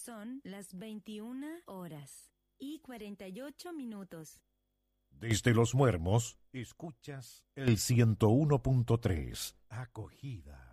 Son las 21:48 Desde Los Muermos, escuchas el 101.3. Acogida.